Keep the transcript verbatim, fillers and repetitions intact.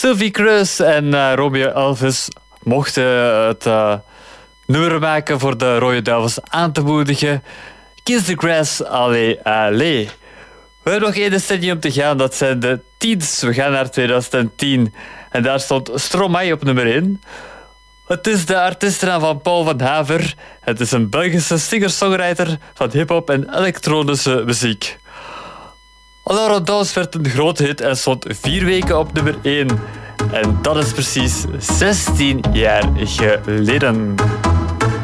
Sylvie Kreus en uh, Romeo Elvis mochten het uh, nummer maken voor de Rode Duivels aan te moedigen. Kiss the Grass, allez, allez. We hebben nog één decennium te gaan, dat zijn de teens. We gaan naar twintig tien. En daar stond Stromae op nummer één. Het is de artiestennaam van Paul van Haver. Het is een Belgische singer-songwriter van hip-hop en elektronische muziek. Alors Dance werd een grote hit en stond vier weken op nummer één. En dat is precies zestien jaar geleden.